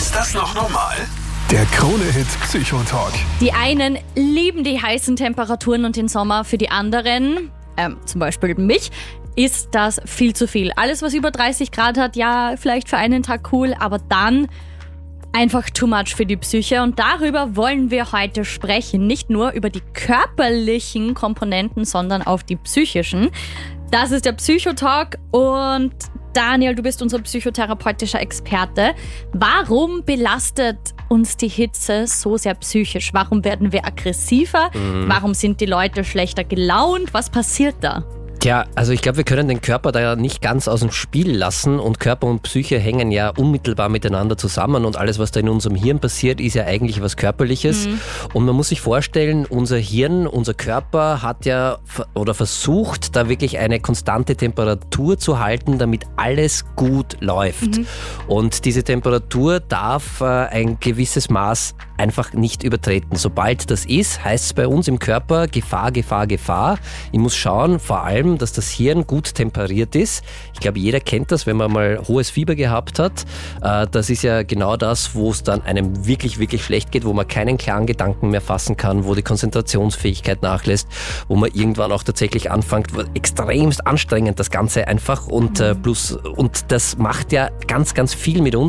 Ist das noch normal? Der Krone-Hit Psychotalk. Die einen lieben die heißen Temperaturen und den Sommer, für die anderen, zum Beispiel mich, ist das viel zu viel. Alles, was über 30 Grad hat, ja, vielleicht für einen Tag cool, aber dann einfach too much für die Psyche. Und darüber wollen wir heute sprechen. Nicht nur über die körperlichen Komponenten, sondern auch die psychischen. Das ist der Psychotalk und Daniel, du bist unser psychotherapeutischer Experte. Warum belastet uns die Hitze so sehr psychisch? Warum werden wir aggressiver? Warum sind die Leute schlechter gelaunt? Was passiert da? Tja, also ich glaube, wir können den Körper da ja nicht ganz aus dem Spiel lassen und Körper und Psyche hängen ja unmittelbar miteinander zusammen und alles, was da in unserem Hirn passiert, ist ja eigentlich was Körperliches. Und man muss sich vorstellen, unser Hirn, unser Körper hat ja oder versucht, da wirklich eine konstante Temperatur zu halten, damit alles gut läuft. Und diese Temperatur darf ein gewisses Maß einfach nicht übertreten. Sobald das ist, heißt es bei uns im Körper Gefahr, Gefahr, Gefahr. Ich muss schauen, vor allem, dass das Hirn gut temperiert ist. Ich glaube, jeder kennt das, wenn man mal hohes Fieber gehabt hat. Das ist ja genau das, wo es dann einem wirklich, wirklich schlecht geht, wo man keinen klaren Gedanken mehr fassen kann, wo die Konzentrationsfähigkeit nachlässt, wo man irgendwann auch tatsächlich anfängt, extremst anstrengend das Ganze einfach und das macht ja ganz, ganz viel mit uns.